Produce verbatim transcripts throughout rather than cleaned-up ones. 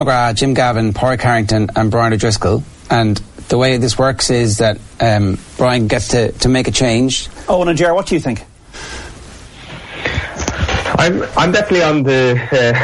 McGrath, Jim Gavin, Pádraig Harrington and Brian O'Driscoll, and the way this works is that um, Brian gets to, to make a change. Owen and Ger, what do you think? I'm I'm definitely on the,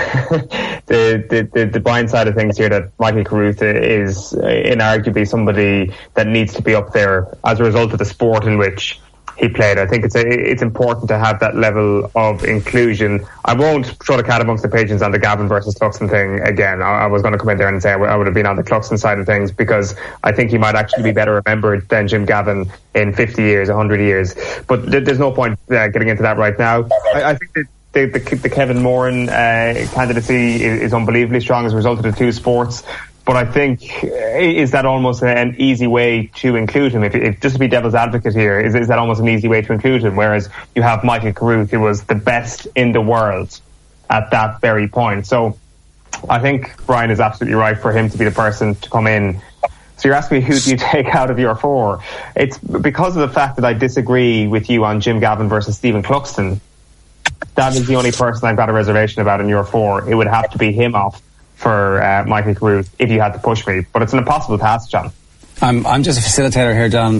uh, the, the the the Brian side of things here, that Michael Carruth is inarguably somebody that needs to be up there as a result of the sport in which he played. I think it's a, it's important to have that level of inclusion. I won't throw the cat amongst the pigeons on the Gavin versus Cluxton thing again. I, I was going to come in there and say I, w- I would have been on the Cluxton side of things, because I think he might actually be better remembered than Jim Gavin in fifty years, one hundred years. But th- there's no point uh, getting into that right now. I, I think that The, the, the Kevin Moran uh, candidacy is, is unbelievably strong as a result of the two sports. But I think, is that almost an easy way to include him? If, if just to be devil's advocate here, is, is that almost an easy way to include him? Whereas you have Michael Carruth, who was the best in the world at that very point. So I think Brian is absolutely right for him to be the person to come in. So you're asking me, who do you take out of your four? It's because of the fact that I disagree with you on Jim Gavin versus Stephen Cluxton. That is the only person I've got a reservation about in your four. It would have to be him off for uh, Michael Carruth if you had to push me. But it's an impossible task, John. I'm I'm just a facilitator here, John.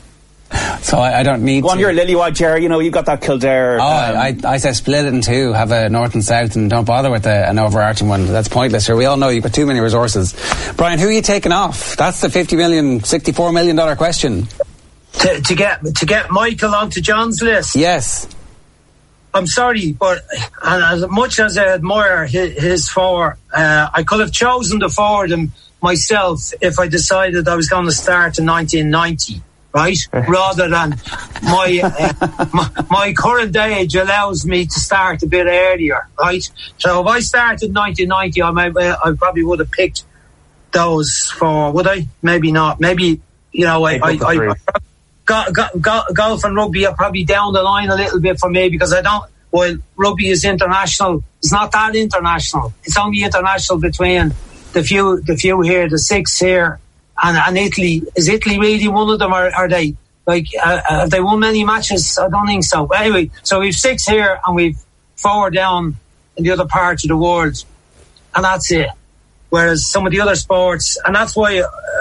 So I, I don't need Go on, to. you're a Lillywhite, Jerry. You know, you've got that Kildare. Oh, um, I, I say split it in two. Have a north and south, and don't bother with a, an overarching one. That's pointless. Here, we all know you've got too many resources. Brian, who are you taking off? That's the fifty million, sixty-four million dollar question. To, to get to get Michael onto John's list. Yes. I'm sorry, but and as much as I admire his, his four, uh, I could have chosen the four of them myself if I decided I was going to start in nineteen ninety, right? Rather than my, uh, my my current age allows me to start a bit earlier, right? So if I started in nineteen ninety, I might, I probably would have picked those four, would I? Maybe not. Maybe, you know, I. I, I, I Go, go, go, golf and rugby are probably down the line a little bit for me, because I don't, well, rugby is international. It's not that international. It's only international between the few, the few here, the six here, and, and Italy. Is Italy really one of them, or are they, like, uh, have they won many matches? I don't think so. But anyway, so we've six here and we've four down in the other parts of the world, and that's it. Whereas some of the other sports, and that's why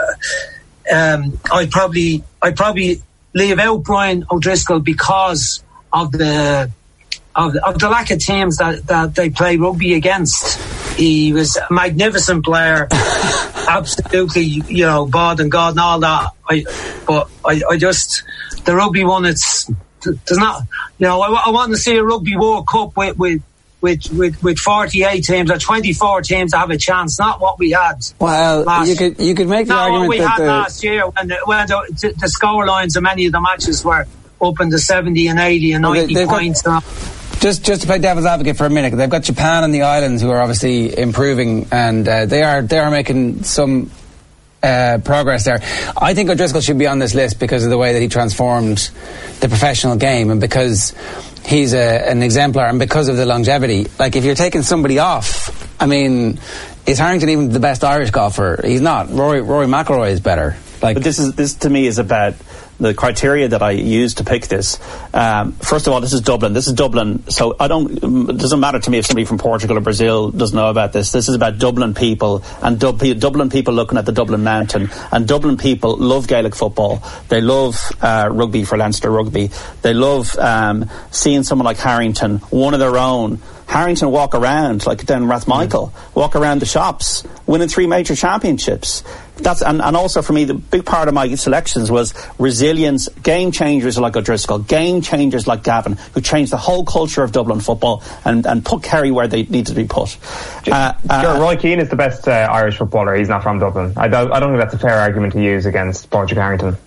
uh, um, I probably, I probably, leave out Brian O'Driscoll because of the of the, of the lack of teams that, that they play rugby against. He was a magnificent player, absolutely, you know, bod and God and all that. I, but I, I just the rugby one. It's there's not, you know, I, I want to see a Rugby World Cup with with. With, with with forty-eight teams or twenty-four teams to have a chance, not what we had. Well, last, you could you could make the not argument what we that had the, last year when the, when the, the score lines of many of the matches were up in the seventy and eighty and ninety well, points. Got, just just to play devil's advocate for a minute, they've got Japan and the islands who are obviously improving, and uh, they are they are making some uh, progress there. I think O'Driscoll should be on this list because of the way that he transformed the professional game, and because he's a, an exemplar, and because of the longevity. Like, if you're taking somebody off, I mean, is Harrington even the best Irish golfer? He's not. Rory, Rory McIlroy is better. Like, but this is this to me is about the criteria that I use to pick this. Um, first of all, this is Dublin. This is Dublin. So I don't. It doesn't matter to me if somebody from Portugal or Brazil doesn't know about this. This is about Dublin people and Dub- Dublin people looking at the Dublin Mountain. And Dublin people love Gaelic football. They love uh, rugby for Leinster Rugby. They love um, seeing someone like Harrington, one of their own. Harrington walk around like down Rathmichael, mm. walk around the shops, winning three major championships. That's and, and also for me, the big part of my selections was resilience, game changers like O'Driscoll, game changers like Gavin, who changed the whole culture of Dublin football and, and put Kerry where they needed to be put. Uh, uh, sure, Roy Keane is the best uh, Irish footballer. He's not from Dublin. I don't, I don't think that's a fair argument to use against Pádraig Harrington.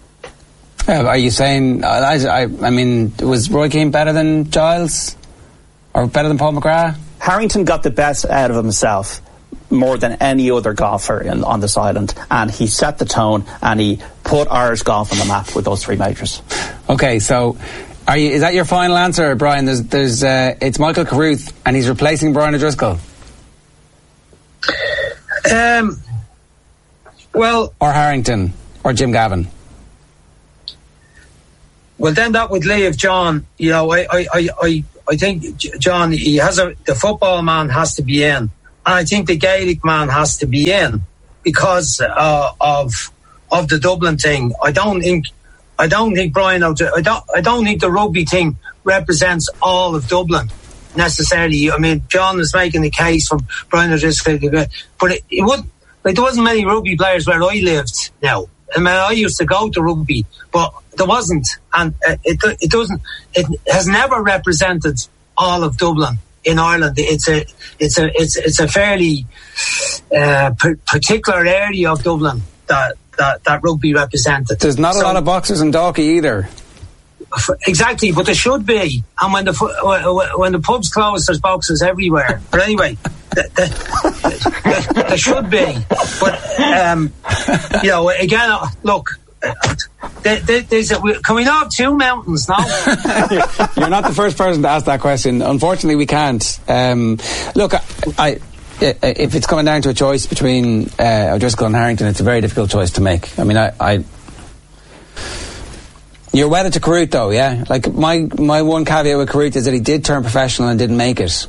Uh, are you saying? Uh, I, I, I mean, was Roy Keane better than Giles? Or better than Paul McGrath? Harrington got the best out of himself more than any other golfer in, on this island, and he set the tone and he put Irish golf on the map with those three majors. Okay, so are you, is that your final answer, Brian? There's, there's, uh, it's Michael Carruth and he's replacing Brian O'Driscoll. Um, well, or Harrington, or Jim Gavin. Well, then that would leave John. You know, I, I, I, I I think John, he has a the football man has to be in, and I think the Gaelic man has to be in because uh, of of the Dublin thing. I don't think I don't think Brian I don't I don't think the rugby thing represents all of Dublin necessarily. I mean, John is making the case from Brian O'Driscoll, but it, it would like there wasn't many rugby players where I lived now. I mean, I used to go to rugby, but there wasn't, and it it doesn't. It has never represented all of Dublin in Ireland. It's a it's a it's it's a fairly uh, p- particular area of Dublin that, that that rugby represented. There's not so, a lot of boxers in Dalkey either. Exactly, but there should be. And when the when the pubs close, there's boxers everywhere. But anyway, the, the, the, there should be. But um, you know, again, look. There, there, there's a, can we not have two mountains now? You're not the first person to ask that question. Unfortunately, we can't. Um, look, I, I, if it's coming down to a choice between uh, O'Driscoll and Harrington, it's a very difficult choice to make. I mean, I. I You're wedded to Carruth, though, yeah? Like, my my one caveat with Carruth is that he did turn professional and didn't make it.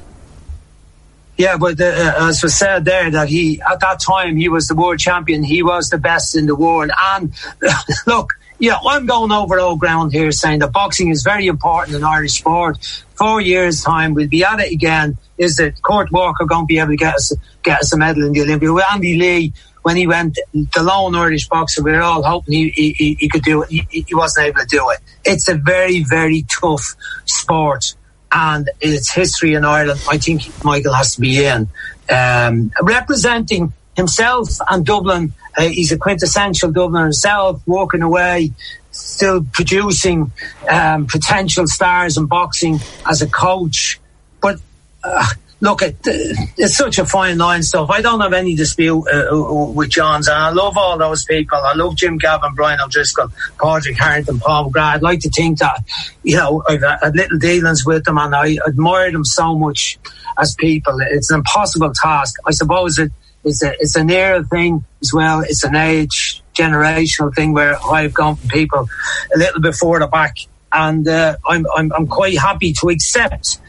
Yeah, but uh, as was said there, that he, at that time, he was the world champion. He was the best in the world. And, look, yeah, I'm going over old ground here saying that boxing is very important in Irish sport. Four years' time, we'll be at it again. Is that Kurt Walker going to be able to get us, get us a medal in the Olympia? With Andy Lee, when he went, the lone Irish boxer, we were all hoping he, he, he could do it. He, he wasn't able to do it. It's a very, very tough sport, and its history in Ireland, I think Michael has to be in. Um, representing himself and Dublin, uh, he's a quintessential Dubliner himself, walking away, still producing um, potential stars in boxing as a coach. But uh, look, it, it's such a fine line stuff. I don't have any dispute uh, with John's, and I love all those people. I love Jim Gavin, Brian O'Driscoll, Padraig Harrington, Paul McGrath. I'd like to think that, you know, I've had little dealings with them, and I admire them so much as people. It's an impossible task. I suppose it, it's a it's an era thing as well. It's an age, generational thing where I've gone from people a little bit further back, and uh, I'm, I'm I'm quite happy to accept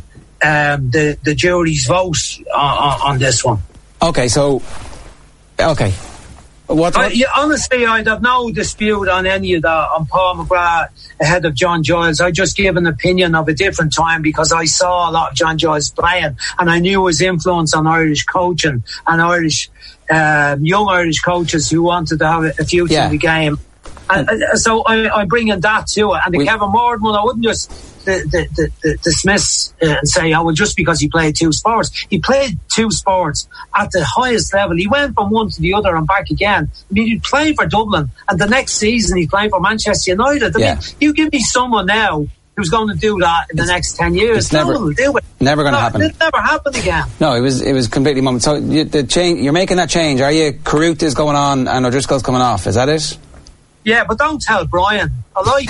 Um, the the jury's vote on, on this one. Okay, so okay, what? what? I, yeah, honestly, I'd have no dispute on any of that. On Paul McGrath ahead of John Giles, I just give an opinion of a different time because I saw a lot of John Giles playing, and I knew his influence on Irish coaching and Irish um, young Irish coaches who wanted to have a future yeah. in the game. And, uh, so I, I'm bringing that to it. And the we, Kevin Morden one, I wouldn't just the, the, the, the dismiss uh, and say, oh, well, just because he played two sports. He played two sports at the highest level. He went from one to the other and back again. I mean, he'd play for Dublin, and the next season he's playing for Manchester United. I yeah. mean, you give me someone now who's going to do that in the it's, next ten years. It's never, will do it. never going to no, happen. It'll never happen again. No, it was it was completely moment. So you, the change, you're making that change, are you? Carruth is going on and O'Driscoll's coming off. Is that it? Yeah, but don't tell Brian. I like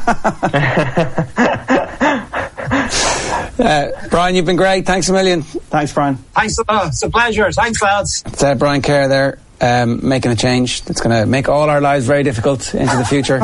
him. uh, Brian, you've been great. Thanks a million. Thanks, Brian. Thanks a lot. It's a pleasure. Thanks, lads. It's uh, Brian Kerr there, um, making a change that's going to make all our lives very difficult into the future.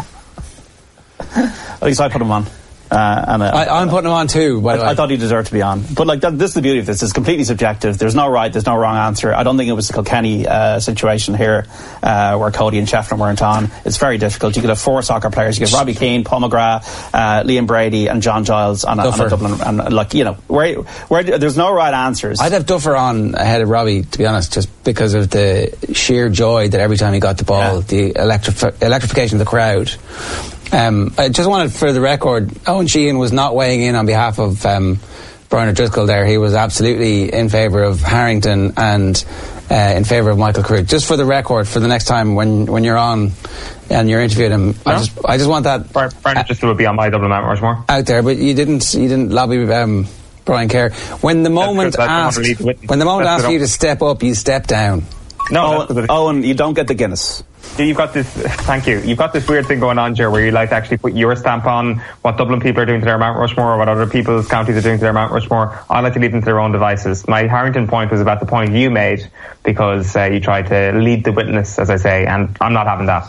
At least I put him on. Uh, and uh, I, I'm putting him on too, by the way. I thought he deserved to be on. But like that, this is the beauty of this. It's completely subjective. There's no right, there's no wrong answer. I don't think it was the Kilkenny uh, situation here uh, where Cody and Shefflin weren't on. It's very difficult. You could have four soccer players. You could have Robbie Keane, Paul McGrath, uh, Liam Brady and John Giles on a, on a Dublin. And, and like, you know, where, where there's no right answers. I'd have Duffer on ahead of Robbie, to be honest, just because of the sheer joy that every time he got the ball, yeah. the electrif- electrification of the crowd. Um, I just wanted, for the record, Owen Sheehan was not weighing in on behalf of um, Brian O'Driscoll there. He was absolutely in favour of Harrington and uh, in favour of Michael Carruth. Just for the record, for the next time when, when you're on and you're interviewing him, no? I just I just want that Brian uh, O'Driscoll would be on my Dublin Mount Rushmore out there. But you didn't you didn't lobby um, Brian Kerr when the moment asked when the moment asked for you to step up, you step down. No, Owen, Owen, you don't get the Guinness. You've got this, thank you, you've got this weird thing going on, Ger, where you like to actually put your stamp on what Dublin people are doing to their Mount Rushmore or what other people's counties are doing to their Mount Rushmore. I like to leave them to their own devices. My Harrington point was about the point you made, because uh, you tried to lead the witness, as I say, and I'm not having that.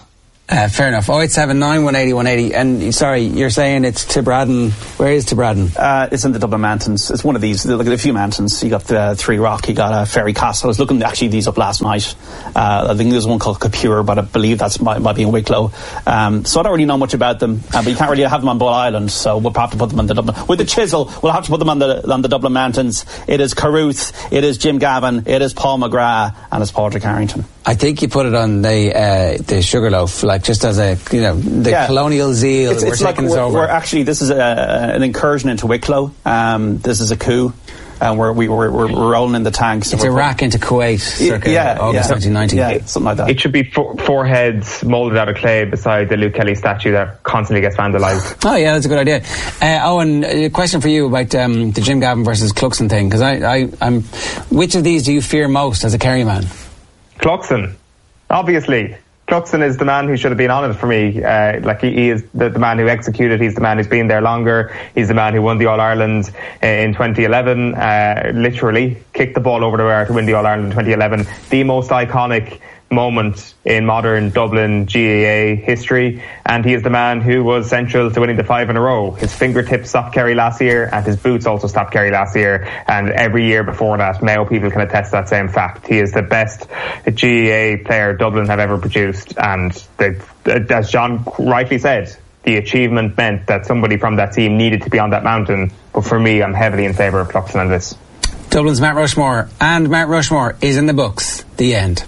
Uh, fair enough. oh eight seven nine one eight oh one eighty. And sorry, you're saying it's Tibradden. Where is Tibradden? Uh, it's in the Dublin Mountains. It's one of these. Look at a few mountains. You got the Three Rock. You got uh, Ferry Castle. I was looking actually these up last night. Uh, I think there's one called Capure, but I believe that's might, might be in Wicklow. Um, so I don't really know much about them. Uh, but you can't really have them on Bull Island. So we'll have to put them on the Dublin. With the chisel, we'll have to put them on the on the Dublin Mountains. It is Carruth. It is Jim Gavin. It is Paul McGrath, and it's Padraig Harrington. I think you put it on the uh, the Sugarloaf, like just as a, you know, the yeah. colonial zeal. It's, it's we're like taking we're, this over. We're actually, this is a, an incursion into Wicklow. Um, this is a coup. And we're, we, we're, we're rolling in the tanks. It's Iraq into Kuwait, circa yeah, August yeah. nineteen ninety. Yeah, something like that. It should be four, four heads moulded out of clay beside the Luke Kelly statue that constantly gets vandalised. Oh yeah, that's a good idea. Uh, Owen, a question for you about um, the Jim Gavin versus Cluxon thing, because I, I, I'm. Which of these do you fear most as a Kerry man? Cluxon, obviously. Cluxon is the man who should have been on it for me. Uh, like he, he is the, the man who executed. He's the man who's been there longer. He's the man who won the All Ireland uh, in twenty eleven. Uh, literally kicked the ball over the wire to win the All Ireland in twenty eleven. The most iconic moment in modern Dublin G A A history, and he is the man who was central to winning the five in a row. His fingertips stopped Kerry last year, and his boots also stopped Kerry last year, and every year before that. Mayo people can attest to that same fact. He is the best G A A player Dublin have ever produced, and the, as John rightly said, the achievement meant that somebody from that team needed to be on that mountain. But for me, I'm heavily in favour of Cluxon on this. Dublin's Mount Rushmore, and Mount Rushmore is in the books. The end.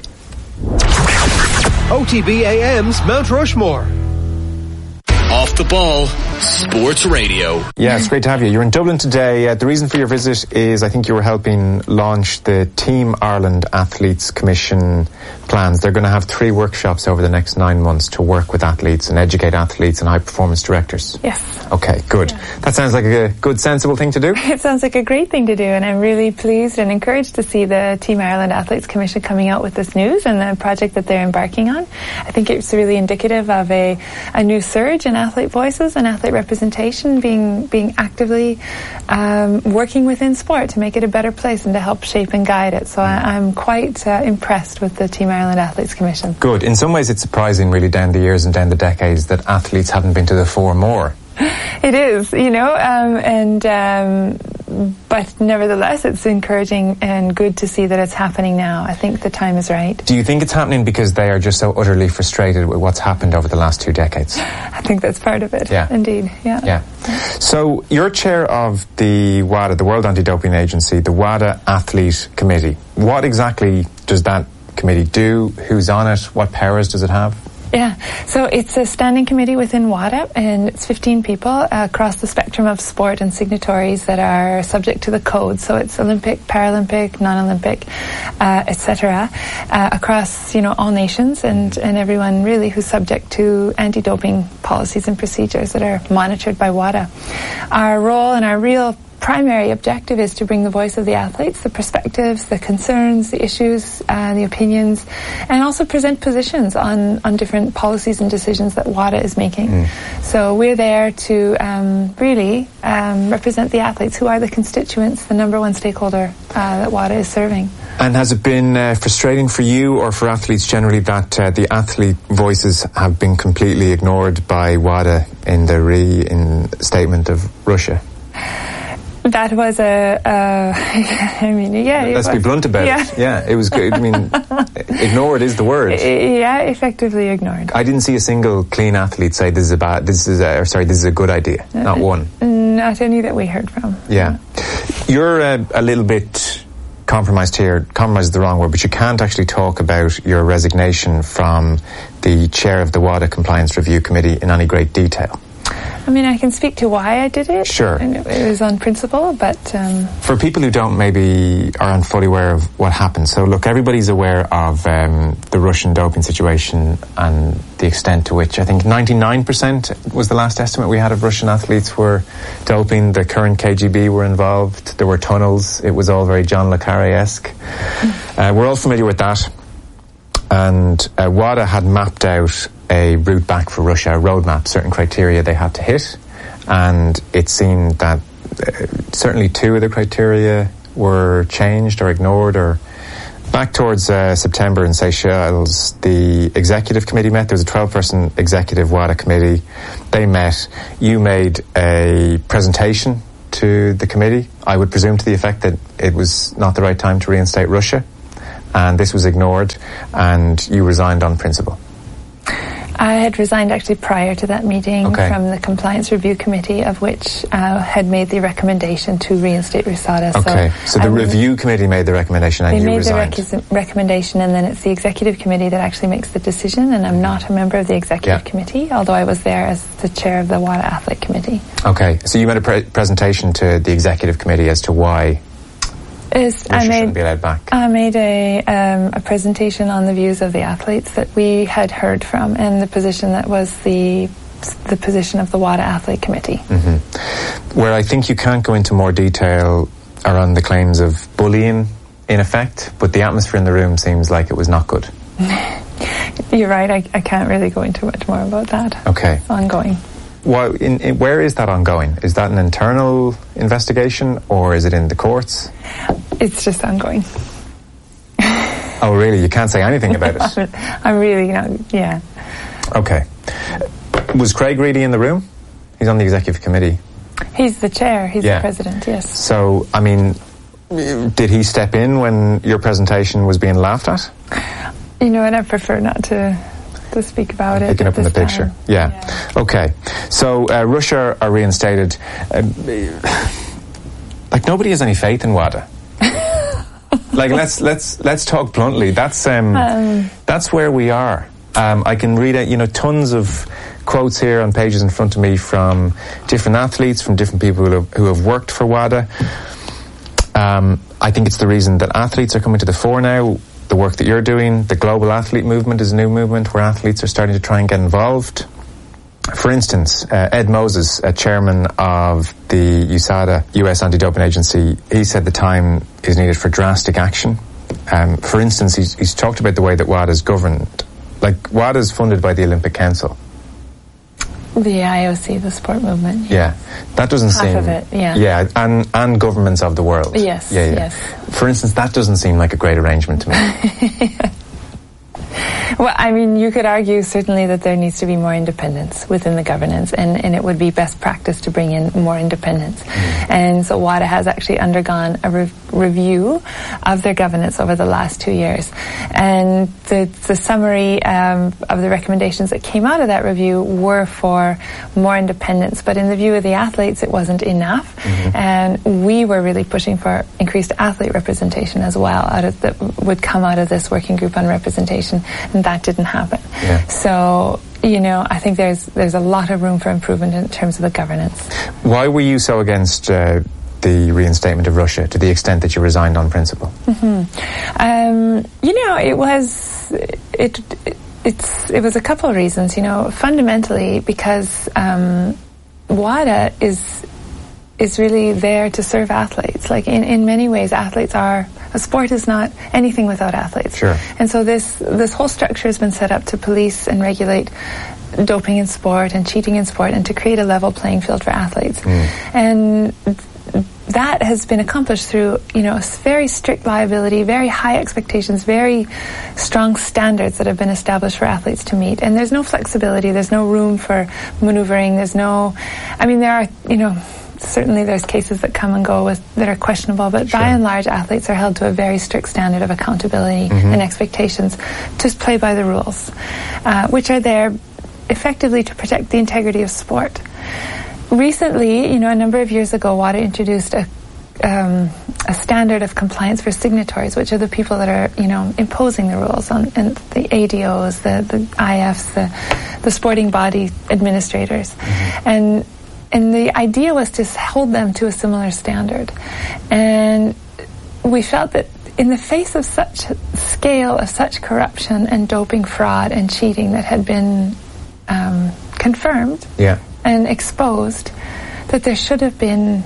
O T B A M's Mount Rushmore. Off the Ball Sports Radio. Yeah, it's great to have you. You're in Dublin today. Uh, the reason for your visit is I think you were helping launch the Team Ireland Athletes Commission plans. They're going to have three workshops over the next nine months to work with athletes and educate athletes and high performance directors. Yes. Okay, good. Yeah. That sounds like a good, sensible thing to do. It sounds like a great thing to do, and I'm really pleased and encouraged to see the Team Ireland Athletes Commission coming out with this news and the project that they're embarking on. I think it's really indicative of a, a new surge in athlete voices and athlete representation being being actively um, working within sport to make it a better place and to help shape and guide it. So I, I'm quite uh, impressed with the Team Ireland Athletes Commission. Good. In some ways it's surprising really down the years and down the decades that athletes haven't been to the fore more. It is, you know, um, and um, but nevertheless it's encouraging and good to see that it's happening now. I think the time is right. Do you think it's happening because they are just so utterly frustrated with what's happened over the last two decades? I think that's part of it. Yeah. Indeed. Yeah. Yeah. So you're chair of the WADA, the World Anti-Doping Agency, the WADA Athlete Committee. What exactly does that committee do? Who's on it? What powers does it have? Yeah, so it's a standing committee within WADA, and it's fifteen people uh, across the spectrum of sport and signatories that are subject to the code. So it's Olympic, Paralympic, non-Olympic, uh, et cetera, uh, across, you know, all nations and, and everyone really who's subject to anti-doping policies and procedures that are monitored by WADA. Our role and our real primary objective is to bring the voice of the athletes, the perspectives, the concerns, the issues, uh, the opinions, and also present positions on, on different policies and decisions that WADA is making. Mm. So we're there to um, really um, represent the athletes, who are the constituents, the number one stakeholder uh, that WADA is serving. And has it been uh, frustrating for you or for athletes generally that uh, the athlete voices have been completely ignored by WADA in the re-statement of Russia? That was a, uh, I mean, yeah. Let's be blunt about yeah. it. Yeah, it was good. I mean, ignored is the word. Yeah, effectively ignored. I didn't see a single clean athlete say this is a bad, this is a, or sorry, this is a good idea. Uh, Not one. Not any that we heard from. Yeah. You're uh, a little bit compromised here. Compromised is the wrong word, but you can't actually talk about your resignation from the chair of the WADA Compliance Review Committee in any great detail. I mean, I can speak to why I did it. Sure. And it was on principle, but... Um, For people who don't maybe aren't fully aware of what happened, so look, everybody's aware of um, the Russian doping situation and the extent to which, I think ninety-nine percent was the last estimate we had of Russian athletes were doping. The current K G B were involved. There were tunnels. It was all very John le Carré-esque. uh, we're all familiar with that. And uh, WADA had mapped out a route back for Russia, a roadmap, certain criteria they had to hit, and it seemed that uh, certainly two of the criteria were changed or ignored, or back towards uh, September in Seychelles, the executive committee met. There was a twelve-person executive WADA committee. They met. You made a presentation to the committee, I would presume to the effect that it was not the right time to reinstate Russia, and this was ignored, and you resigned on principle. I had resigned actually prior to that meeting okay. from the Compliance Review Committee, of which uh, had made the recommendation to reinstate RUSADA. Okay, so, so the I review committee made the recommendation and they you made resigned. the rec- recommendation, and then it's the executive committee that actually makes the decision, and I'm not a member of the executive yeah. committee, although I was there as the chair of the WADA Athlete Committee. Okay, so you made a pre- presentation to the executive committee as to why Is Russia I made, shouldn't be allowed back. I made a, um, a presentation on the views of the athletes that we had heard from, and the position that was the the position of the WADA Athlete Committee. Mm-hmm. Where I think you can't go into more detail around the claims of bullying in effect, but the atmosphere in the room seems like it was not good. You're right, I, I can't really go into much more about that. Okay. It's ongoing. Well, in, in, where is that ongoing? Is that an internal investigation, or is it in the courts? It's just ongoing. Oh, really? You can't say anything about it? I'm really not, yeah. Okay. Was Craig Reedy in the room? He's on the executive committee. He's the chair, he's yeah. the president, yes. So, I mean, did he step in when your presentation was being laughed at? You know what, I prefer not to... to speak about it. Picking up in the picture. Yeah. yeah. Okay. So uh, Russia are reinstated. Uh, like nobody has any faith in WADA. Like let's let's let's talk bluntly. That's um, um that's where we are. Um, I can read out, you know, tons of quotes here on pages in front of me from different athletes, from different people who have, who have worked for WADA. Um, I think it's the reason that athletes are coming to the fore now. The work that you're doing, the global athlete movement is a new movement where athletes are starting to try and get involved. For instance, uh, Ed Moses, a chairman of the U S A D A, U S Anti-Doping Agency, he said the time is needed for drastic action. Um, for instance, he's, he's talked about the way that WADA is governed. Like, WADA is funded by the Olympic Council. The I O C, the sport movement. Yeah, that doesn't Half seem... of it, yeah. Yeah, and, and governments of the world. Yes, yeah, yeah. yes. For instance, that doesn't seem like a great arrangement to me. Well, I mean, you could argue certainly that there needs to be more independence within the governance, and, and it would be best practice to bring in more independence. Mm. And so WADA has actually undergone a re- review of their governance over the last two years. And the, the summary um, of the recommendations that came out of that review were for more independence. But in the view of the athletes, it wasn't enough. Mm-hmm. And we were really pushing for increased athlete representation as well, out of that would come out of this working group on representation. And that didn't happen. Yeah. So, you know, I think there's there's a lot of room for improvement in terms of the governance. Why were you so against uh, the reinstatement of Russia to the extent that you resigned on principle? Mm-hmm. Um, you know, it was it, it it's it was a couple of reasons. You know, fundamentally because um, WADA is is really there to serve athletes. Like in, in many ways, athletes are, a sport is not anything without athletes. Sure. And so this this whole structure has been set up to police and regulate doping in sport and cheating in sport and to create a level playing field for athletes. Mm. And th- that has been accomplished through, you know, very strict liability, very high expectations, very strong standards that have been established for athletes to meet. And there's no flexibility, there's no room for maneuvering, there's no, I mean, there are, you know, certainly there's cases that come and go with that are questionable, but sure. by and large athletes are held to a very strict standard of accountability mm-hmm. and expectations to play by the rules, uh, which are there effectively to protect the integrity of sport. Recently, you know, a number of years ago, WADA introduced a um, a standard of compliance for signatories, which are the people that are, you know, imposing the rules on, and the A D Os, the, the I Fs, the, the sporting body administrators. Mm-hmm. And And the idea was to hold them to a similar standard. And we felt that in the face of such scale of such corruption and doping fraud and cheating that had been um, confirmed yeah. and exposed, that there should have been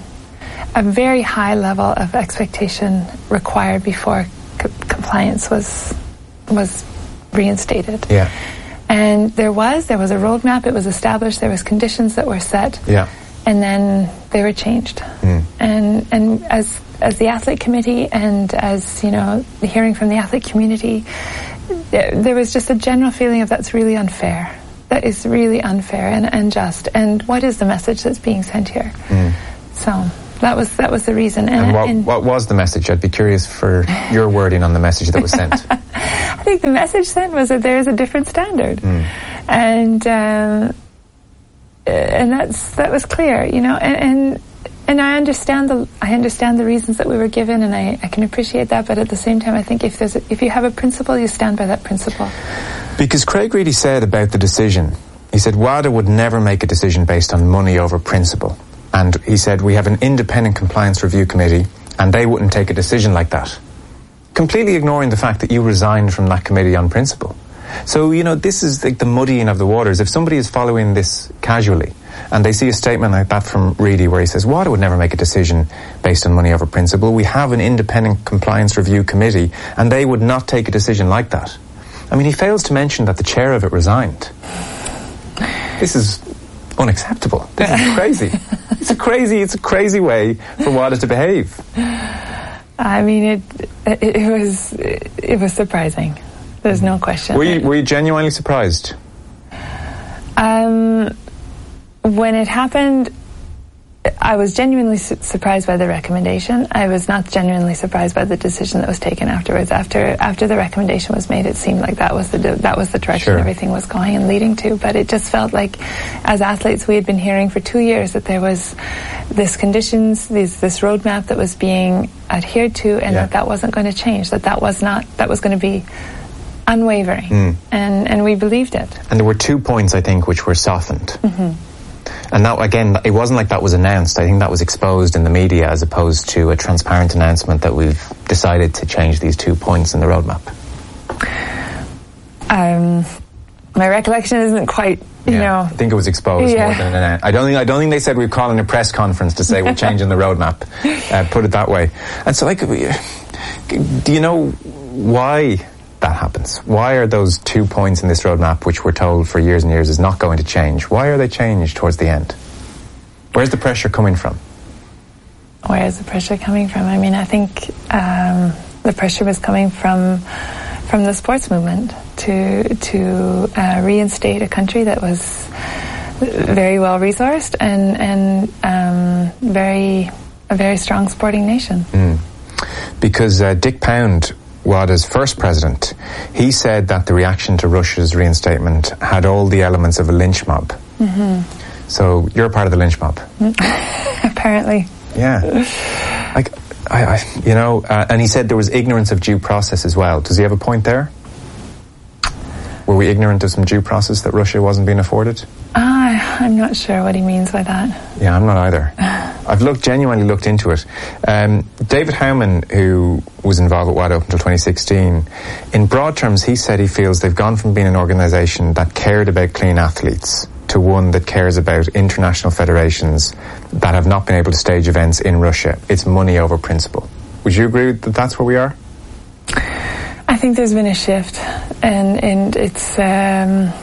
a very high level of expectation required before co- compliance was was reinstated. Yeah. And there was, there was a roadmap, it was established, there was conditions that were set. Yeah. and then they were changed. Mm. And and as as the athlete committee and as, you know, hearing from the athlete community, there, there was just a general feeling of that's really unfair. That is really unfair and unjust. And what is the message that's being sent here? Mm. So that was that was the reason. And, and, what, and what was the message? I'd be curious for your wording on the message that was sent. I think the message sent was that there is a different standard, mm. and um, and that's that was clear, you know. And, and and I understand the I understand the reasons that we were given, and I, I can appreciate that. But at the same time, I think if there's a, if you have a principle, you stand by that principle. Because Craig Reedy said about the decision, he said WADA would never make a decision based on money over principle. And he said, we have an independent compliance review committee, and they wouldn't take a decision like that. Completely ignoring the fact that you resigned from that committee on principle. So, you know, this is like the muddying of the waters. If somebody is following this casually, and they see a statement like that from Reedy where he says, WADA would never make a decision based on money over principle. We have an independent compliance review committee, and they would not take a decision like that. I mean, he fails to mention that the chair of it resigned. This is unacceptable. This is crazy. It's a crazy, it's a crazy way for WADA to behave. I mean, it, it, it was, it was surprising. There's no question. Were you, were you genuinely surprised? Um, when it happened, I was genuinely su- surprised by the recommendation. I was not genuinely surprised by the decision that was taken afterwards. After after the recommendation was made, it seemed like that was the that was the direction sure. everything was going and leading to. But it just felt like, as athletes, we had been hearing for two years that there was this conditions, this this roadmap that was being adhered to, and yeah. that that wasn't going to change. That that was not that was going to be unwavering, mm. and and we believed it. And there were two points, I think, which were softened. Mm-hmm. And that, again, it wasn't like that was announced. I think that was exposed in the media as opposed to a transparent announcement that we've decided to change these two points in the roadmap. Um, my recollection isn't quite, you yeah, know. I think it was exposed yeah. more than an announcement. I don't think I don't think they said we're calling a press conference to say we're changing the roadmap. Uh, put it that way. And so, like, do you know why that happens? Why are those two points in this roadmap, which we're told for years and years is not going to change, why are they changed towards the end? Where's the pressure coming from? Where is the pressure coming from? I mean, I think um, the pressure was coming from from the sports movement to to uh, reinstate a country that was very well resourced and and um, very a very strong sporting nation. Mm. Because uh, Dick Pound, WADA's first president, he said that the reaction to Russia's reinstatement had all the elements of a lynch mob. Mm-hmm. So you're part of the lynch mob. Apparently. Yeah. Like, I, I, you know, uh, and he said there was ignorance of due process as well. Does he have a point there? Were we ignorant of some due process that Russia wasn't being afforded? Uh, I'm not sure what he means by that. Yeah, I'm not either. I've looked, genuinely looked into it. Um, David Howman, who was involved with WADA up until twenty sixteen, in broad terms, he said he feels they've gone from being an organisation that cared about clean athletes to one that cares about international federations that have not been able to stage events in Russia. It's money over principle. Would you agree that that's where we are? I think there's been a shift, and and it's um,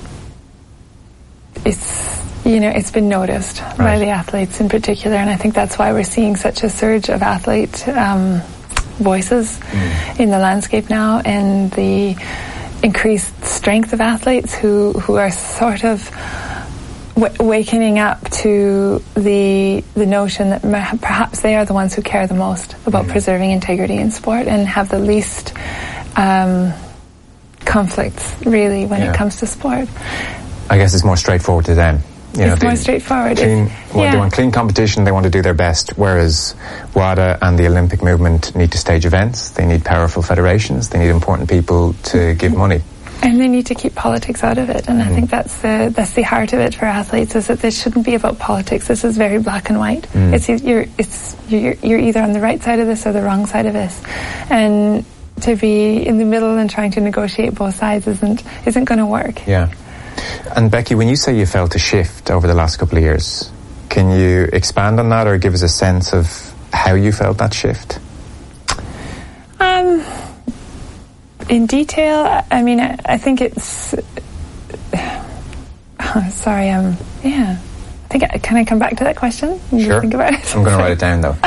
it's you know it's been noticed right. by the athletes in particular, and I think that's why we're seeing such a surge of athlete um, voices mm. in the landscape now, and the increased strength of athletes who who are sort of w- wakening up to the the notion that perhaps they are the ones who care the most about mm. preserving integrity in sport and have the least um, conflicts really when yeah. it comes to sport. I guess it's more straightforward to them. You it's know, more straightforward. Clean, well, yeah. They want clean competition, they want to do their best, whereas WADA and the Olympic movement need to stage events, they need powerful federations, they need important people to give money. And they need to keep politics out of it, and mm. I think that's the that's the heart of it for athletes, is that this shouldn't be about politics. This is very black and white. Mm. It's you're it's you're, you're either on the right side of this or the wrong side of this, and to be in the middle and trying to negotiate both sides isn't isn't going to work. Yeah. And Becky, when you say you felt a shift over the last couple of years, can you expand on that or give us a sense of how you felt that shift? Um, in detail, I mean, I, I think it's... Oh, sorry, um, yeah. think, can I come back to that question? And sure. Think about it? I'm going to write it down, though.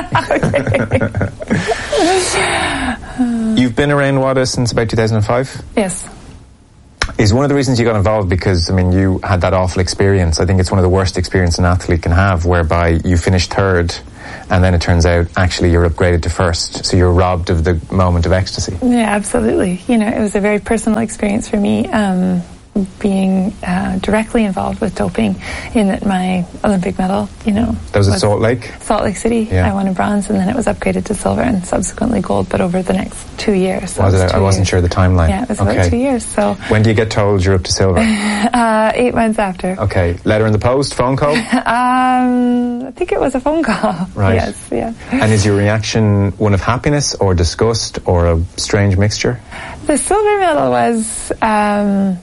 You've been around WADA since about two thousand five? Yes. Is one of the reasons you got involved because, I mean, you had that awful experience. I think it's one of the worst experiences an athlete can have, whereby you finish third and then it turns out actually you're upgraded to first, so you're robbed of the moment of ecstasy. Yeah, absolutely. You know, it was a very personal experience for me, um, being uh, directly involved with doping, in that my Olympic medal, you know... That was, was at Salt Lake? Salt Lake City. Yeah. I won a bronze, and then it was upgraded to silver and subsequently gold, but over the next two years. So was it? it was I wasn't years. sure the timeline. Yeah, it was okay. about two years, so... When do you get told you're up to silver? uh, eight months after. Okay. Letter in the post? Phone call? um, I think it was a phone call. Right. Yes, yeah. And is your reaction one of happiness or disgust or a strange mixture? The silver medal was... Um,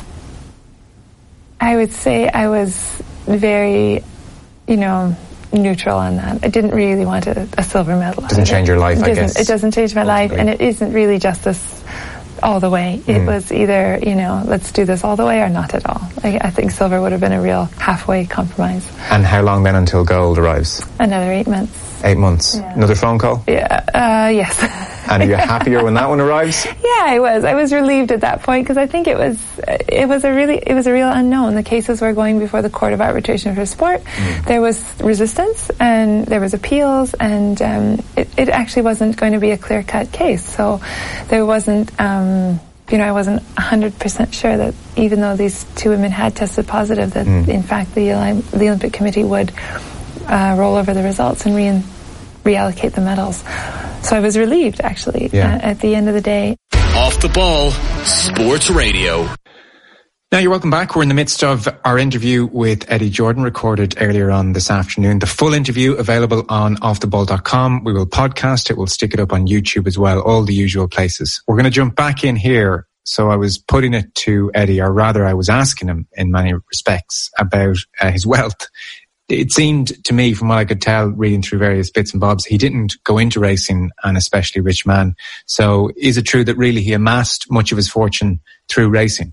I would say I was very, you know, neutral on that. I didn't really want a, a silver medal. It doesn't change your life, it I guess. It doesn't change my ultimately. life, and it isn't really justice all the way. It mm. was either, you know, let's do this all the way or not at all. I, I think silver would have been a real halfway compromise. And how long then until gold arrives? Another eight months. Eight months. Yeah. Another phone call? Yeah. Uh, yes. And are you happier when that one arrives? Yeah, I was. I was relieved at that point because I think it was it was a really it was a real unknown. The cases were going before the Court of Arbitration for Sport. Mm. There was resistance and there was appeals, and um, it, it actually wasn't going to be a clear-cut case. So there wasn't. Um, you know, I wasn't one hundred percent sure that even though these two women had tested positive, that mm. in fact the the Olympic Committee would uh, roll over the results and re- reallocate the medals. So I was relieved, actually, yeah. uh, at the end of the day. Off the Ball, Sports Radio. Now, you're welcome back. We're in the midst of our interview with Eddie Jordan, recorded earlier on this afternoon. The full interview available on off the ball dot com. We will podcast it. We'll stick it up on YouTube as well, all the usual places. We're going to jump back in here. So I was putting it to Eddie, or rather I was asking him in many respects about uh, his wealth. It seemed to me, from what I could tell, reading through various bits and bobs, he didn't go into racing an especially rich man. So is it true that really he amassed much of his fortune through racing?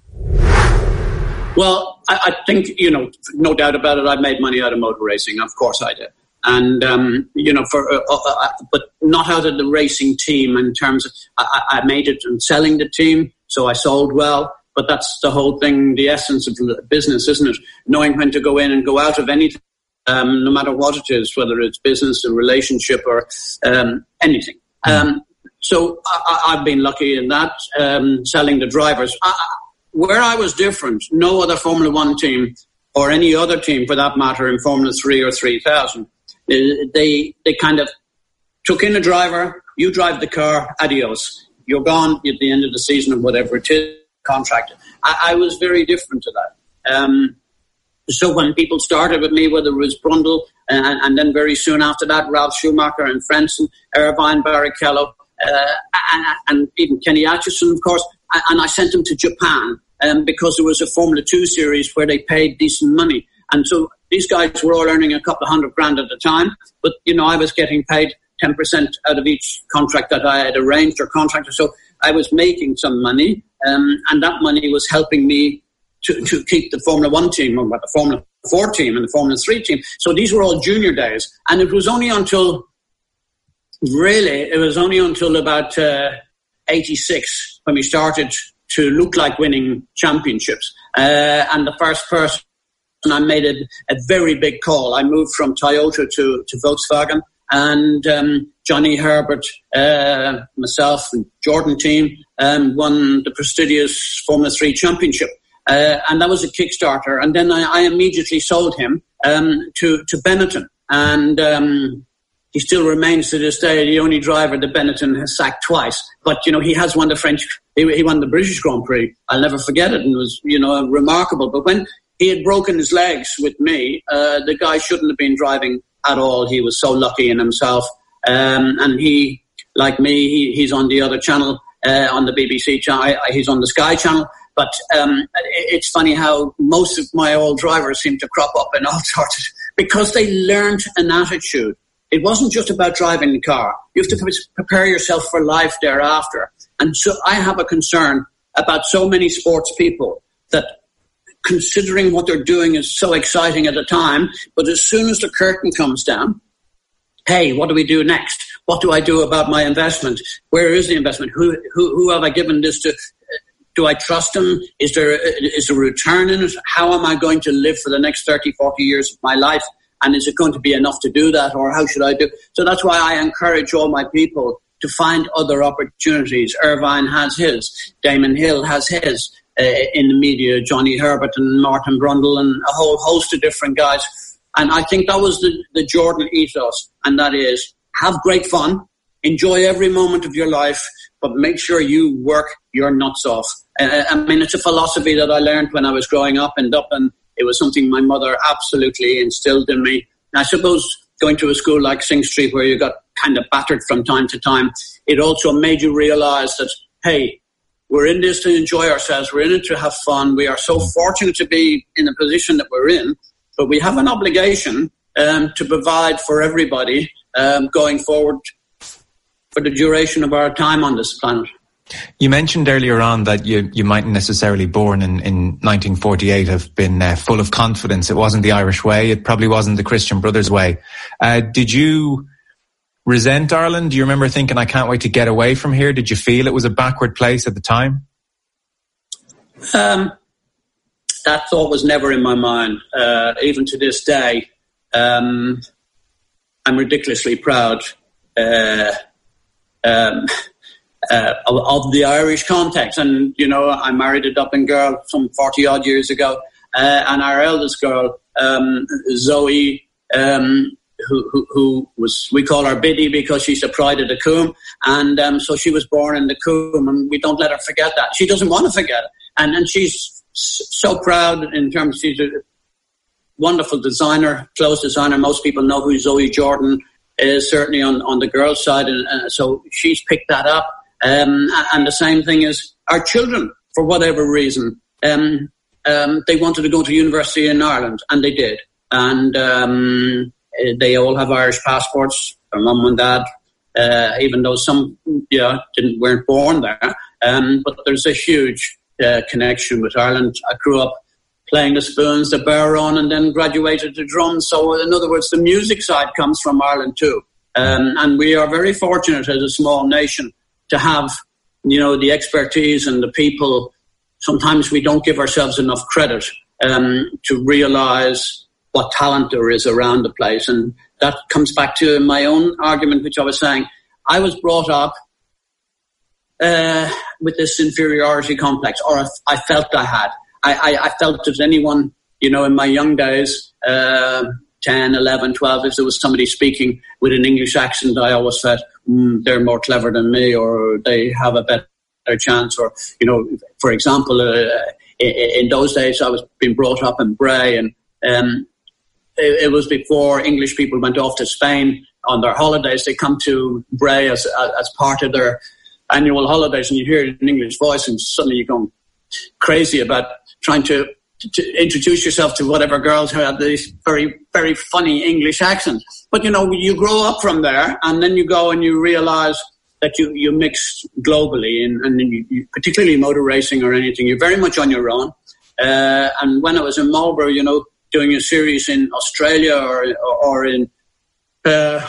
Well, I, I think, you know, no doubt about it, I made money out of motor racing. Of course I did. And, um, you know, for uh, uh, but not out of the racing team in terms of, I, I made it in selling the team, so I sold well. But that's the whole thing, the essence of business, isn't it? Knowing when to go in and go out of anything. Um, no matter what it is, whether it's business, a relationship, or um, anything. Mm. Um, so I, I've been lucky in that, um, selling the drivers. I, where I was different, no other Formula One team, or any other team for that matter, in Formula Three or three thousand, they they kind of took in a driver, you drive the car, adios. You're gone at the end of the season or whatever it is, contracted. I, I was very different to that. Um, So when people started with me, whether it was Brundle, and, and then very soon after that, Ralph Schumacher and Frentzen, Irvine, Barrichello, uh, and, and even Kenny Atchison, of course, and I sent them to Japan um, because there was a Formula Two series where they paid decent money. And so these guys were all earning a couple of hundred grand at a time, but, you know, I was getting paid ten percent out of each contract that I had arranged or contracted. So I was making some money, um, and that money was helping me To, to keep the Formula One team, or the Formula Four team and the Formula Three team. So these were all junior days, and it was only until really it was only until about uh, eighty-six when we started to look like winning championships. Uh, and the first person I made a, a very big call. I moved from Toyota to, to Volkswagen, and um, Johnny Herbert, uh, myself, and Jordan team um, won the prestigious Formula Three championship. Uh, and that was a Kickstarter. And then I, I immediately sold him um, to, to Benetton. And um, he still remains to this day the only driver that Benetton has sacked twice. But, you know, he has won the French, he, he won the British Grand Prix. I'll never forget it. And it was, you know, remarkable. But when he had broken his legs with me, uh, the guy shouldn't have been driving at all. He was so lucky in himself. Um, and he, like me, he, he's on the other channel, uh, on the B B C channel. I, he's on the Sky channel. But um, it's funny how most of my old drivers seem to crop up in all sorts of, because they learned an attitude. It wasn't just about driving the car. You have to prepare yourself for life thereafter. And so I have a concern about so many sports people that considering what they're doing is so exciting at the time. But as soon as the curtain comes down, hey, what do we do next? What do I do about my investment? Where is the investment? Who who, who have I given this to? Do I trust them? Is there is there a return in it? How am I going to live for the next thirty, forty years of my life? And is it going to be enough to do that? Or how should I do? So that's why I encourage all my people to find other opportunities. Irvine has his. Damon Hill has his. Uh, in the media, Johnny Herbert and Martin Brundle and a whole host of different guys. And I think that was the, the Jordan ethos. And that is, have great fun, enjoy every moment of your life, but make sure you work your nuts off. Uh, I mean, it's a philosophy that I learned when I was growing up in Dublin. It was something my mother absolutely instilled in me. And I suppose going to a school like Sing Street, where you got kind of battered from time to time, it also made you realize that, hey, we're in this to enjoy ourselves. We're in it to have fun. We are so fortunate to be in the position that we're in, but we have an obligation um, to provide for everybody um, going forward for the duration of our time on this planet. You mentioned earlier on that you, you mightn't necessarily born in, in nineteen forty-eight have been uh, full of confidence. It wasn't the Irish way. It probably wasn't the Christian Brothers way. Uh, did you resent Ireland? Do you remember thinking, I can't wait to get away from here? Did you feel it was a backward place at the time? Um, that thought was never in my mind. Uh, even to this day, um, I'm ridiculously proud uh, um, uh, of, of the Irish context. And, you know, I married a Dublin girl some forty odd years ago. Uh, and our eldest girl, um, Zoe, um, Who, who, who was, we call her Biddy because she's the pride of the Coombe. And um, so she was born in the Coombe, and we don't let her forget that. She doesn't want to forget it. And, and she's so proud in terms, she's a wonderful designer, clothes designer. Most people know who Zoe Jordan is, certainly on, on the girls' side. And uh, so she's picked that up. Um, and the same thing is our children, for whatever reason. Um, um, they wanted to go to university in Ireland, and they did. And um they all have Irish passports, their mum and dad, uh, even though some yeah, didn't weren't born there. Um, but there's a huge uh, connection with Ireland. I grew up playing the spoons, the bodhrán, and then graduated to drums. So in other words, the music side comes from Ireland too. Um, and we are very fortunate as a small nation to have, you know, the expertise and the people. Sometimes we don't give ourselves enough credit um, to realise what talent there is around the place. And that comes back to my own argument, which I was saying. I was brought up uh, with this inferiority complex, or I, I felt I had. I, I, I felt as anyone, you know, in my young days, uh, ten, eleven, twelve, if there was somebody speaking with an English accent, I always felt, mm, they're more clever than me, or they have a better chance. Or, you know, for example, uh, in, in those days, I was being brought up in Bray, and um, it was before English people went off to Spain on their holidays. They come to Bray as as part of their annual holidays, and you hear an English voice, and suddenly you're going crazy about trying to, to introduce yourself to whatever girls who have these very, very funny English accents. But, you know, you grow up from there, and then you go and you realize that you, you mix globally, and, and you, you, particularly motor racing or anything, you're very much on your own. Uh, and when I was in Marlborough, you know, doing a series in Australia or or in uh,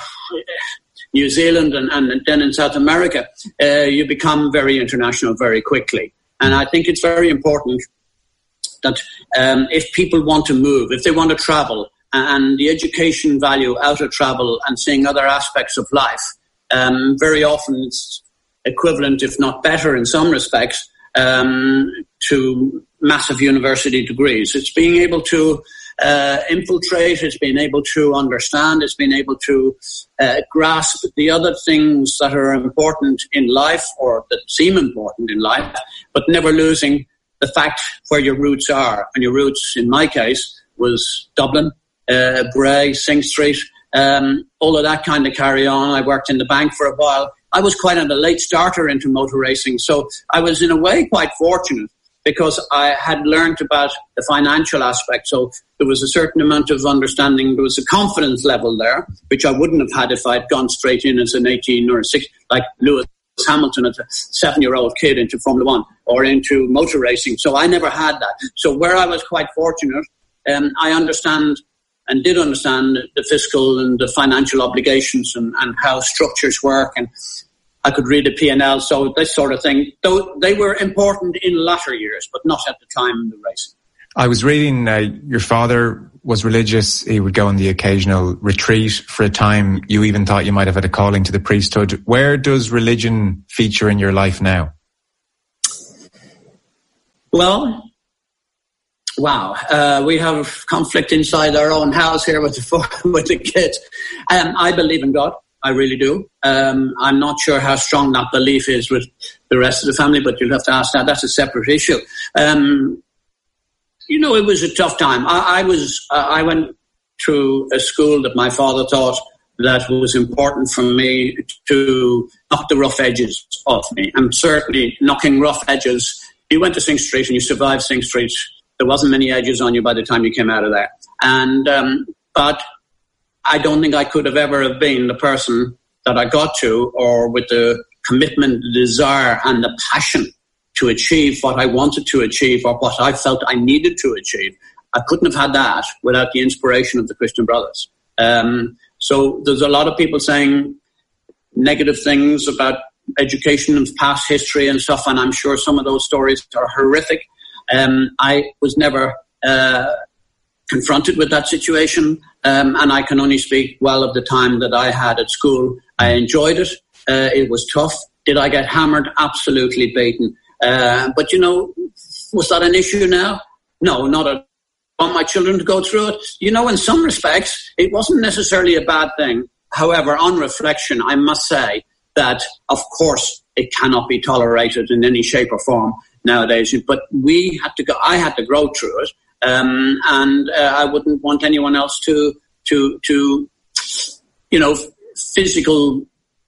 New Zealand and, and then in South America, uh, you become very international very quickly. And I think it's very important that um, if people want to move, if they want to travel, and the education value out of travel and seeing other aspects of life, um, very often it's equivalent, if not better in some respects, um, to massive university degrees. It's being able to uh, infiltrate, it's being able to understand, it's being able to uh, grasp the other things that are important in life or that seem important in life, but never losing the fact where your roots are. And your roots, in my case, was Dublin, uh, Bray, Sing Street, um, all of that kind of carry on. I worked in the bank for a while. I was quite a late starter into motor racing, so I was in a way quite fortunate because I had learned about the financial aspect. So there was a certain amount of understanding. There was a confidence level there, which I wouldn't have had if I'd gone straight in as an eighteen or a six, like Lewis Hamilton as a seven-year-old kid into Formula One or into motor racing. So I never had that. So where I was quite fortunate, um, I understand and did understand the fiscal and the financial obligations and, and how structures work, and I could read a P and L, so this sort of thing. Though they were important in latter years, but not at the time in the racing. I was reading uh, your father was religious. He would go on the occasional retreat. For a time, you even thought you might have had a calling to the priesthood. Where does religion feature in your life now? Well, wow, uh, we have conflict inside our own house here with the with the kids. Um, I believe in God. I really do. Um, I'm not sure how strong that belief is with the rest of the family, but you'll have to ask that. That's a separate issue. Um, you know, it was a tough time. I, I was. Uh, I went through a school that my father thought that was important for me to knock the rough edges off me, and certainly knocking rough edges. You went to Sing Street and you survived Sing Street. There wasn't many edges on you by the time you came out of there. And, um, but I don't think I could have ever have been the person that I got to, or with the commitment, the desire and the passion to achieve what I wanted to achieve or what I felt I needed to achieve. I couldn't have had that without the inspiration of the Christian Brothers. Um, so there's a lot of people saying negative things about education and past history and stuff, and I'm sure some of those stories are horrific. Um, I was never uh, confronted with that situation, um, and I can only speak well of the time that I had at school. I enjoyed it. Uh, it was tough. Did I get hammered? Absolutely beaten. Uh, but, you know, was that an issue now? No, not at all. I want my children to go through it. You know, in some respects, it wasn't necessarily a bad thing. However, on reflection, I must say that, of course, it cannot be tolerated in any shape or form nowadays. But we had to go. I had to grow through it, um, and uh, I wouldn't want anyone else to, to, to, you know, physical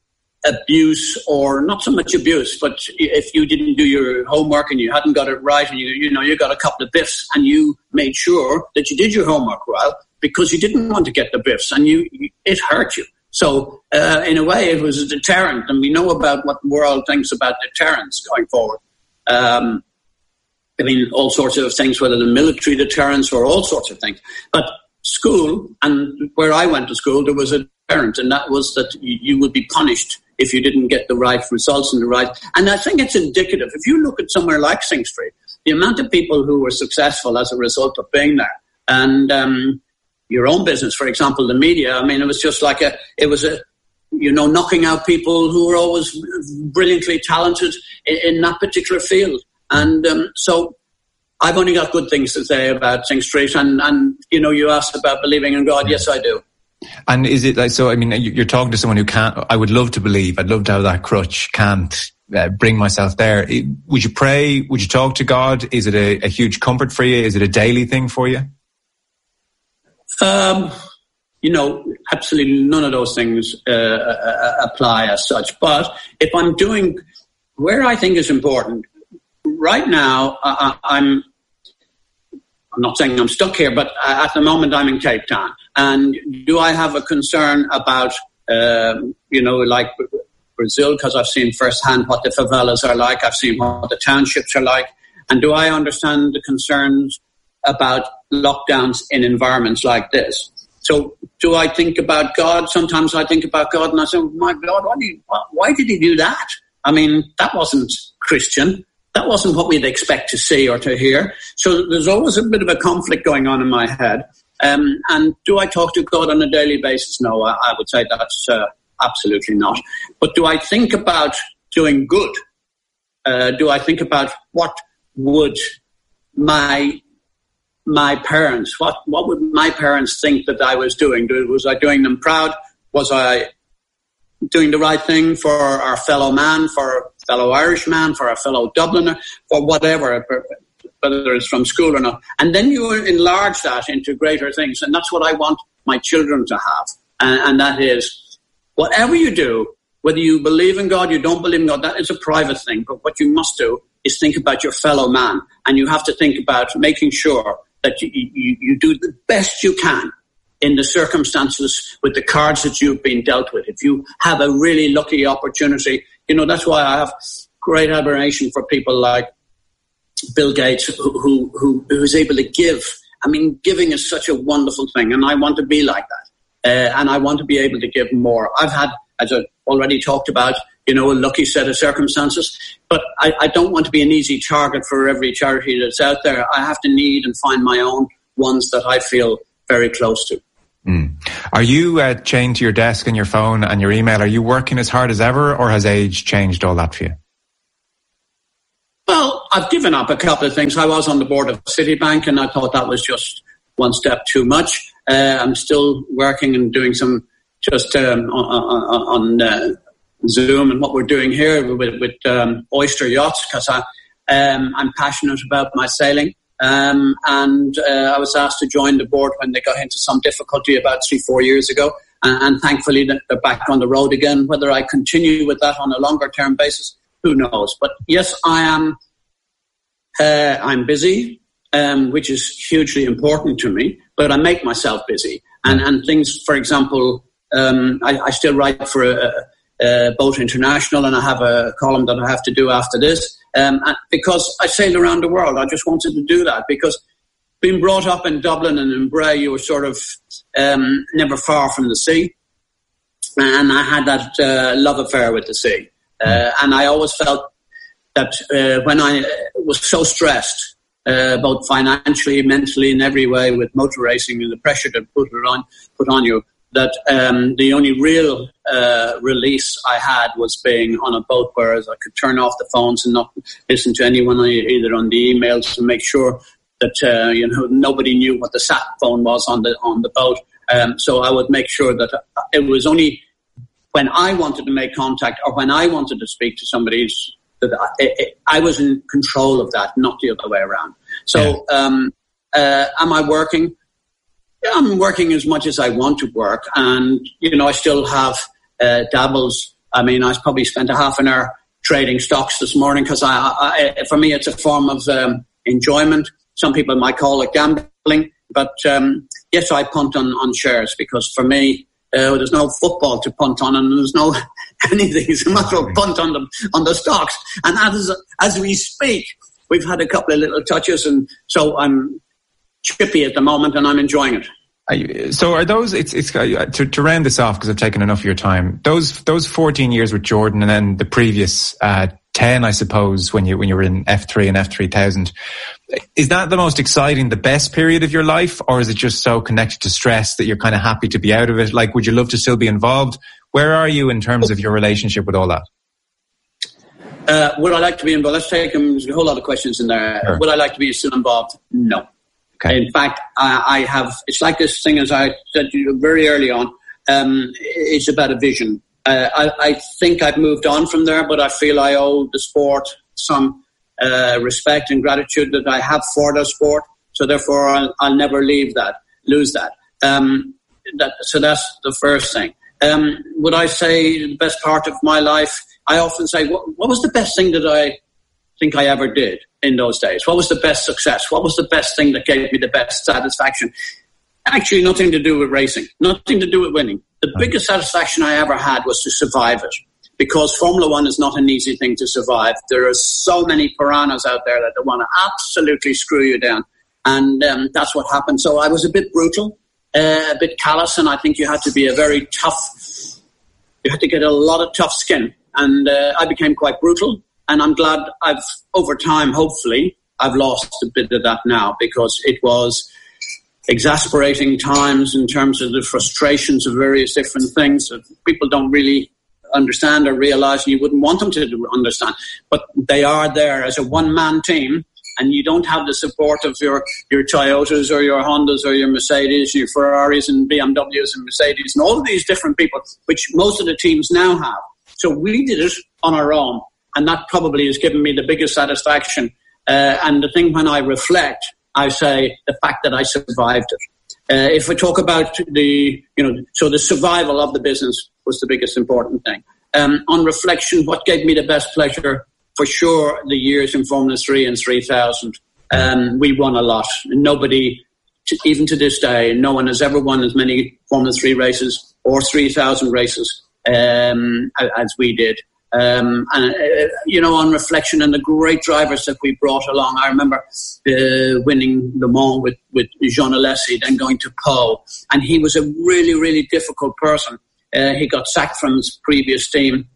abuse, or not so much abuse, but if you didn't do your homework and you hadn't got it right, and you, you know, you got a couple of biffs, and you made sure that you did your homework well because you didn't want to get the biffs, and you, it hurt you. So, uh, in a way, it was a deterrent, and we know about what the world thinks about deterrence going forward. Um, I mean, all sorts of things, whether the military deterrence or all sorts of things. But school, and where I went to school, there was a deterrent, and that was that you, you would be punished if you didn't get the right results and the right. And I think it's indicative. If you look at somewhere like Sing Street, the amount of people who were successful as a result of being there, and um, your own business, for example, the media. I mean, it was just like a, it was a, you know, knocking out people who were always brilliantly talented in, in that particular field. And um, so I've only got good things to say about Sing Street. And, and, you know, you asked about believing in God. Yes, I do. And is it like, so, I mean, you're talking to someone who can't, I would love to believe, I'd love to have that crutch, can't uh, bring myself there. It, would you pray? Would you talk to God? Is it a, a huge comfort for you? Is it a daily thing for you? Um, you know, absolutely none of those things uh, uh, apply as such. But if I'm doing, where I think is important, right now, uh, I'm, I'm not saying I'm stuck here, but at the moment I'm in Cape Town. And do I have a concern about, um, you know, like Brazil, because I've seen firsthand what the favelas are like. I've seen what the townships are like. And do I understand the concerns about lockdowns in environments like this? So do I think about God? Sometimes I think about God and I say, my God, why, do you, why did he do that? I mean, that wasn't Christian. That wasn't what we'd expect to see or to hear. So there's always a bit of a conflict going on in my head. Um, and do I talk to God on a daily basis? No, I, I would say that's uh, absolutely not. But do I think about doing good? Uh, do I think about what would my my parents, what what would my parents think that I was doing? Was I doing them proud? Was I doing the right thing for our fellow man, for our fellow Irishman, for our fellow Dubliner, for whatever, whether it's from school or not? And then you enlarge that into greater things. And that's what I want my children to have. And, and that is, whatever you do, whether you believe in God, you don't believe in God, that is a private thing. But what you must do is think about your fellow man. And you have to think about making sure that you, you, you do the best you can in the circumstances with the cards that you've been dealt with. If you have a really lucky opportunity You know, that's why I have great admiration for people like Bill Gates, who, who, who, who is able to give. I mean, giving is such a wonderful thing, and I want to be like that. Uh, and I want to be able to give more. I've had, as I already talked about, you know, a lucky set of circumstances, but I, I don't want to be an easy target for every charity that's out there. I have to need and find my own ones that I feel very close to. Mm. Are you uh, chained to your desk and your phone and your email? Are you working as hard as ever, or has age changed all that for you? Well, I've given up a couple of things. I was on the board of Citibank, and I thought that was just one step too much. Uh, I'm still working and doing some just um, on, on, on uh, Zoom and what we're doing here with, with um, Oyster Yachts, because I, um, I'm passionate about my sailing. Um, and uh, I was asked to join the board when they got into some difficulty about three, four years ago. And, and thankfully they're back on the road again. Whether I continue with that on a longer term basis, who knows? But yes, I am. Uh, I'm busy, um, which is hugely important to me. But I make myself busy, and and things. For example, um, I, I still write for a, a Boat International, and I have a column that I have to do after this. Um, because I sailed around the world, I just wanted to do that. Because being brought up in Dublin and in Bray, you were sort of um, never far from the sea, and I had that uh, love affair with the sea. Uh, and I always felt that uh, when I was so stressed, uh, both financially, mentally, in every way, with motor racing and the pressure that put it on, put on you, that um, the only real uh, release I had was being on a boat, whereas I could turn off the phones and not listen to anyone, either on the emails, to make sure that uh, you know nobody knew what the sat phone was on the on the boat. Um, so I would make sure that it was only when I wanted to make contact or when I wanted to speak to somebody that I, I was in control of that, not the other way around. So um, uh, am I working? Yeah, I'm working as much as I want to work, and you know I still have uh, dabbles. I mean, I probably spent a half an hour trading stocks this morning because I, I, for me, it's a form of um, enjoyment. Some people might call it gambling, but um, yes, I punt on, on shares because for me, uh, there's no football to punt on, and there's no anything. It's a matter of punt on the on the stocks. And as as we speak, we've had a couple of little touches, and so I'm chippy at the moment, and I'm enjoying it. Uh, so are those, it's, it's, uh, to, to round this off, because I've taken enough of your time, those, those fourteen years with Jordan and then the previous, uh, ten, I suppose, when you, when you were in F three and F three thousand, is that the most exciting, the best period of your life, or is it just so connected to stress that you're kind of happy to be out of it? Like, would you love to still be involved? Where are you in terms of your relationship with all that? Uh, would I like to be involved? Let's take um, there's a whole lot of questions in there. Sure. Would I like to be still involved? No. Okay. In fact, I, I have, it's like this thing, as I said to you very early on, um, it's about a vision. Uh, I, I think I've moved on from there, but I feel I owe the sport some uh, respect and gratitude that I have for the sport. So therefore, I'll, I'll never leave that, lose that. Um, that. So that's the first thing. Um, would I say the best part of my life? I often say, what, what was the best thing that I think I ever did in those days? What was the best success? What was the best thing that gave me the best satisfaction? Actually, nothing to do with racing, nothing to do with winning. The biggest satisfaction I ever had was to survive it, because Formula One is not an easy thing to survive. There are so many piranhas out there that want to absolutely screw you down, and um, that's what happened. So I was a bit brutal, uh, a bit callous, and I think you had to be a very tough, you had to get a lot of tough skin, and uh, I became quite brutal. And I'm glad I've, over time, hopefully, I've lost a bit of that now, because it was exasperating times in terms of the frustrations of various different things that people don't really understand or realize, and you wouldn't want them to understand. But they are there as a one-man team, and you don't have the support of your, your Toyotas or your Hondas or your Mercedes, your Ferraris and B M Ws and Mercedes and all of these different people, which most of the teams now have. So we did it on our own. And that probably has given me the biggest satisfaction. Uh, and the thing when I reflect, I say the fact that I survived it. Uh, if we talk about the, you know, so the survival of the business was the biggest important thing. Um, on reflection, what gave me the best pleasure? For sure, the years in Formula three and three thousand. Um, we won a lot. Nobody, even to this day, no one has ever won as many Formula three races or three thousand races um, as we did. Um, and, uh, you know, on reflection and the great drivers that we brought along, I remember uh, winning Le Mans with, with Jean Alesi, then going to Pau. And he was a really, really difficult person. Uh, he got sacked from his previous team.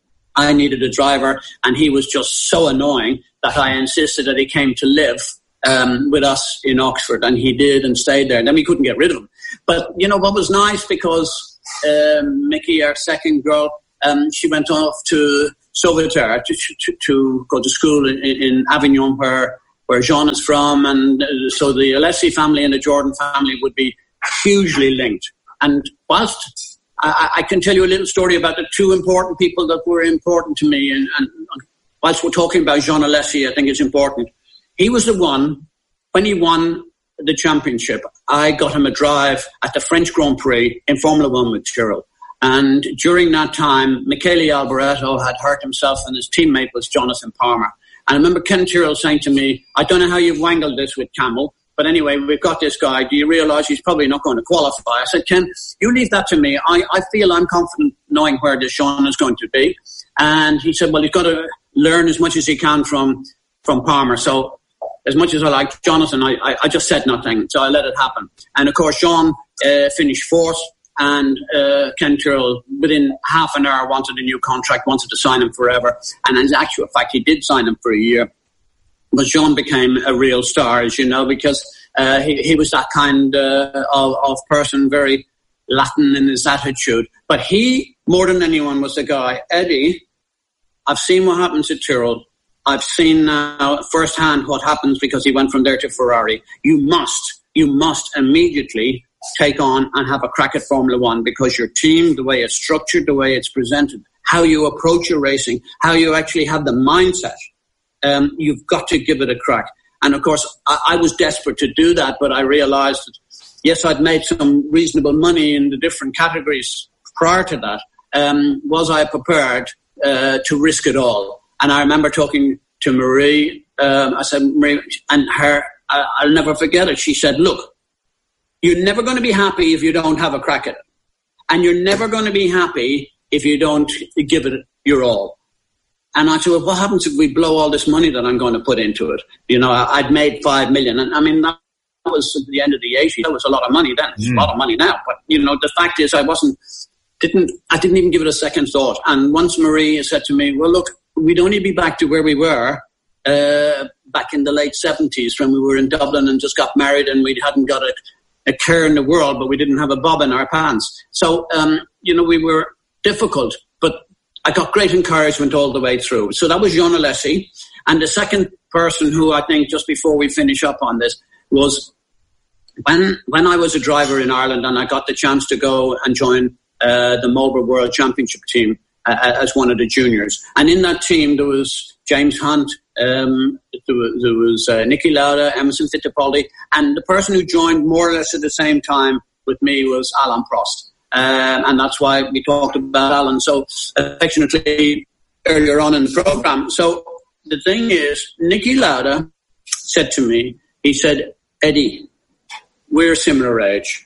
I needed a driver, and he was just so annoying that I insisted that he came to live um, with us in Oxford, and he did and stayed there. And then we couldn't get rid of him. But, you know, what was nice, because um, Mickey, our second girl, Um, she went off to Sauveterre to, to, to go to school in, in Avignon, where, where Jean is from. And uh, so the Alesi family and the Jordan family would be hugely linked. And whilst I, I can tell you a little story about the two important people that were important to me, and, and whilst we're talking about Jean Alesi, I think it's important. He was the one, when he won the championship, I got him a drive at the French Grand Prix in Formula One with Tyrrell. And during that time, Michele Alboreto had hurt himself, and his teammate was Jonathan Palmer. And I remember Ken Tyrrell saying to me, I don't know how you've wangled this with Camel, but anyway, we've got this guy. Do you realise he's probably not going to qualify? I said, Ken, you leave that to me. I, I feel I'm confident knowing where this Sean is going to be. And he said, well, he's got to learn as much as he can from, from Palmer. So as much as I liked Jonathan, I, I, I just said nothing. So I let it happen. And of course, Sean uh, finished fourth. And uh, Ken Tyrrell, within half an hour, wanted a new contract, wanted to sign him forever. And in actual fact, he did sign him for a year. But Jean became a real star, as you know, because uh, he, he was that kind uh, of, of person, very Latin in his attitude. But he, more than anyone, was the guy, Eddie, I've seen what happens at Tyrrell. I've seen now firsthand what happens because he went from there to Ferrari. You must, you must immediately take on and have a crack at Formula One, because your team, the way it's structured, the way it's presented, how you approach your racing, how you actually have the mindset, um, you've got to give it a crack. And of course, I, I was desperate to do that, but I realized that, yes, I'd made some reasonable money in the different categories prior to that. Um, was I prepared uh, to risk it all? And I remember talking to Marie, um, I said, Marie, and her, I, I'll never forget it. She said, look, you're never going to be happy if you don't have a crack at it. And you're never going to be happy if you don't give it your all. And I said, well, what happens if we blow all this money that I'm going to put into it? You know, I'd made five million. And I mean, that was at the end of the eighties. That was a lot of money then. It's mm. a lot of money now. But, you know, the fact is I wasn't, didn't, I didn't even give it a second thought. And once Marie said to me, well, look, we'd only be back to where we were uh, back in the late seventies when we were in Dublin and just got married and we hadn't got a a care in the world, but we didn't have a bob in our pants. So, um, you know, we were difficult, but I got great encouragement all the way through. So that was Jean Alesi. And the second person who I think, just before we finish up on this, was when when I was a driver in Ireland and I got the chance to go and join uh, the Marlboro World Championship team uh, as one of the juniors. And in that team, there was James Hunt, Um, there was, there was uh, Niki Lauda, Emerson Fittipaldi, and the person who joined more or less at the same time with me was Alain Prost. Um, and that's why we talked about Alain so affectionately earlier on in the program. So the thing is, Niki Lauda said to me, he said, Eddie, we're a similar age.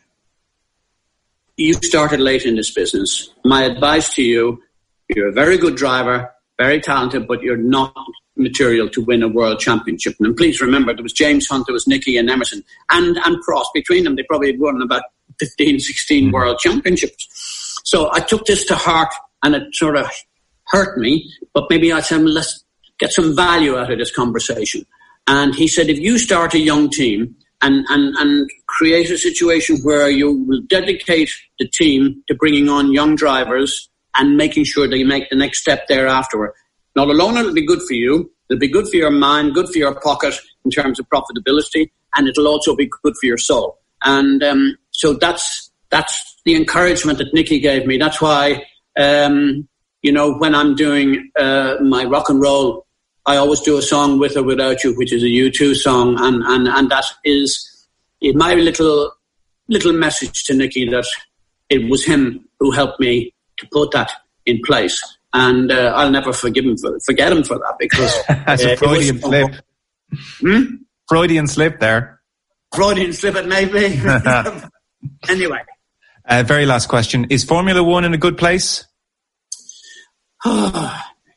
You started late in this business. My advice to you, you're a very good driver, very talented, but you're not material to win a world championship. And please remember, there was James Hunt, there was Niki and Emerson, and, and Prost. Between them, they probably had won about fifteen, sixteen mm-hmm. world championships. So I took this to heart, and it sort of hurt me, but maybe I said, let's get some value out of this conversation. And he said, if you start a young team and, and, and create a situation where you will dedicate the team to bringing on young drivers and making sure that you make the next step thereafter, not alone it'll be good for you, it'll be good for your mind, good for your pocket in terms of profitability, and it'll also be good for your soul. And um, so that's that's the encouragement that Niki gave me. That's why, um, you know, when I'm doing uh, my rock and roll, I always do a song With or Without You, which is a U two song, and, and, and that is my little little message to Niki, that it was him who helped me to put that in place. And uh, I'll never forgive him for, forget him for that, because that's uh, a Freudian slip. Hmm? Freudian slip there. Freudian slip, it may be. Anyway, uh, very last question: is Formula One in a good place?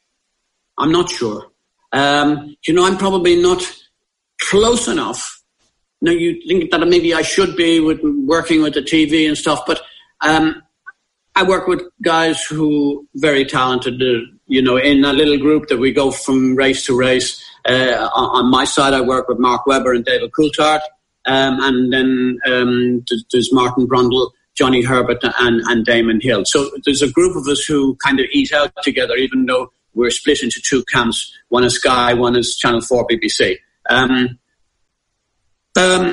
I'm not sure. Um, you know, I'm probably not close enough. Now, you think that maybe I should be with working with the T V and stuff, but um, I work with guys who are very talented, uh, you know, in a little group that we go from race to race. Uh, on, on my side, I work with Mark Webber and David Coulthard, um, and then um, there's Martin Brundle, Johnny Herbert and, and Damon Hill. So there's a group of us who kind of eat out together, even though we're split into two camps. One is Sky, one is Channel four B B C. Um, um,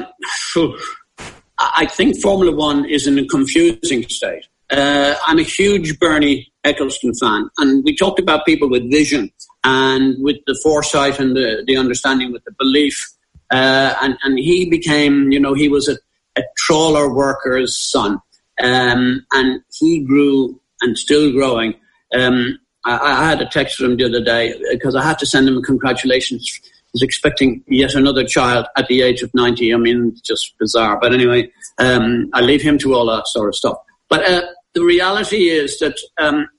I think Formula One is in a confusing state. Uh, I'm a huge Bernie Ecclestone fan, and we talked about people with vision and with the foresight and the, the understanding, with the belief. Uh, and, and he became, you know, he was a, a trawler worker's son. Um, and he grew and still growing. Um, I, I had a text from him the other day because I had to send him a congratulations. He's expecting yet another child at the age of ninety. I mean, it's just bizarre. But anyway, um, I leave him to all that sort of stuff. But uh, the reality is that um,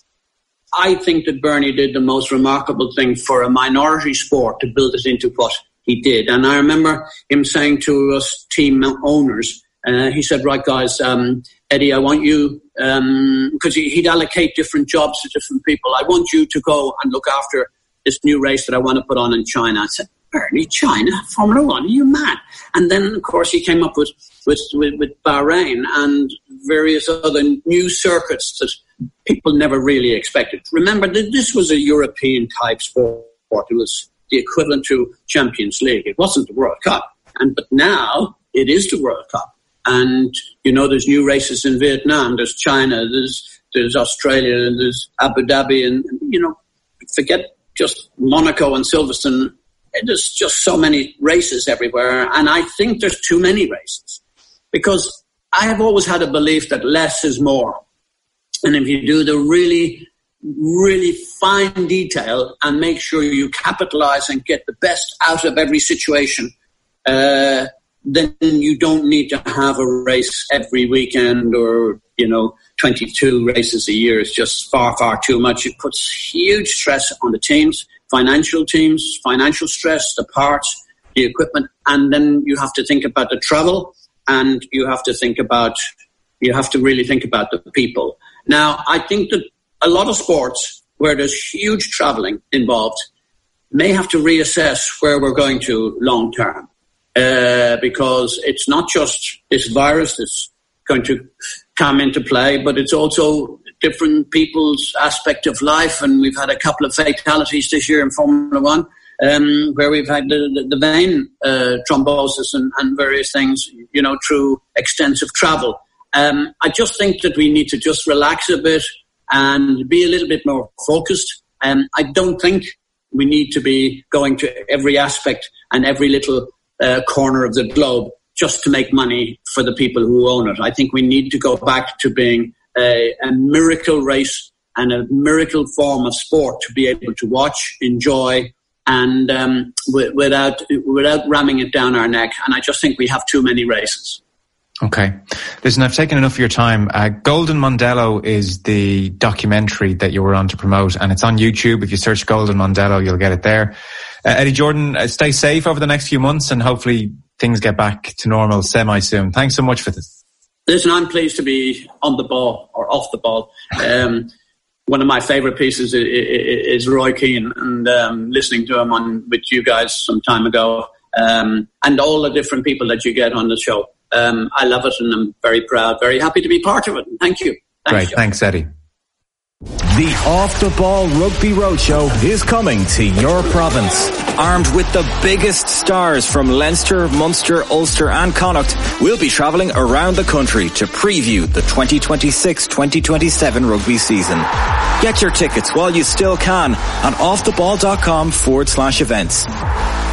I think that Bernie did the most remarkable thing for a minority sport to build it into what he did. And I remember him saying to us team owners, Uh, he said, right, guys, um, Eddie, I want you, because um, he, he'd allocate different jobs to different people. I want you to go and look after this new race that I want to put on in China. I said, Bernie, China, Formula One, are you mad? And then, of course, he came up with, with, with, with Bahrain and various other new circuits that people never really expected. Remember that this was a European-type sport. It was the equivalent to Champions League. It wasn't the World Cup. And but now it is the World Cup. And, you know, there's new races in Vietnam, there's China, there's there's Australia, there's Abu Dhabi, and, you know, forget just Monaco and Silverstone. There's just so many races everywhere, and I think there's too many races. Because I have always had a belief that less is more. And if you do the really, really fine detail and make sure you capitalize and get the best out of every situation, uh, then you don't need to have a race every weekend or, you know, twenty-two races a year. It's just far, far too much. It puts huge stress on the teams, financial teams, financial stress, the parts, the equipment, and then you have to think about the travel, and you have to think about, you have to really think about the people. Now, I think that a lot of sports where there's huge traveling involved may have to reassess where we're going to long term. Uh, because it's not just this virus that's going to come into play, but it's also different people's aspect of life. And we've had a couple of fatalities this year in Formula One, um, where we've had the, the, the vein uh, thrombosis and, and various things, you know, through extensive travel. Um, I just think that we need to just relax a bit and be a little bit more focused. Um, I don't think we need to be going to every aspect and every little Uh, corner of the globe just to make money for the people who own it. I think we need to go back to being a, a miracle race and a miracle form of sport to be able to watch, enjoy, and um, w- without without ramming it down our neck. And I just think we have too many races. Okay. Listen, I've taken enough of your time. Uh, Golden Mondello is the documentary that you were on to promote, and it's on YouTube. If you search Golden Mondello, you'll get it there. Uh, Eddie Jordan, uh, stay safe over the next few months, and hopefully things get back to normal semi-soon. Thanks so much for this. Listen, I'm pleased to be on the ball, or off the ball. Um, one of my favourite pieces is, is Roy Keane, and um, listening to him on with you guys some time ago, um, and all the different people that you get on the show. Um, I love it, and I'm very proud, very happy to be part of it. Thank you. Thanks, Great, Joe. thanks, Eddie. The Off the Ball Rugby Roadshow is coming to your province. Armed with the biggest stars from Leinster, Munster, Ulster and Connacht, we'll be travelling around the country to preview the twenty twenty-six twenty twenty-seven rugby season. Get your tickets while you still can on offtheball.com forward slash events.